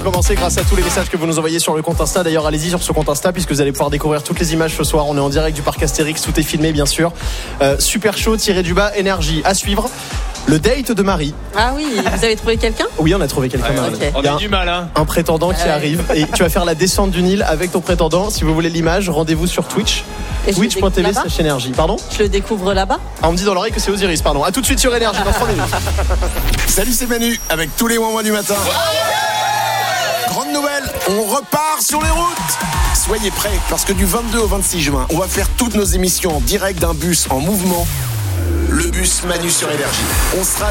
pour commencer grâce à tous les messages que vous nous envoyez sur le compte Insta. D'ailleurs, allez-y sur ce compte Insta puisque vous allez pouvoir découvrir toutes les images ce soir. On est en direct du parc Astérix, tout est filmé bien sûr. Super chaud, tiré du bas, énergie. À suivre, le date de Marie. Ah oui, vous avez trouvé quelqu'un ? Oui, on a trouvé quelqu'un. Marie. Okay. On a du mal, hein. Un prétendant qui arrive et tu vas faire la descente du Nil avec ton prétendant. Si vous voulez l'image, rendez-vous sur Twitch. Twitch.tv/énergie. Pardon ? Je le découvre là-bas ? Ah, on me dit dans l'oreille que c'est Osiris, pardon. À tout de suite sur Énergie dans 3 minutes. Salut, c'est Manu avec tous les ouin-ouin du matin. Grande nouvelle, on repart sur les routes. Soyez prêts parce que du 22 au 26 juin, on va faire toutes nos émissions en direct d'un bus en mouvement. Le bus Manu sur Énergie. On sera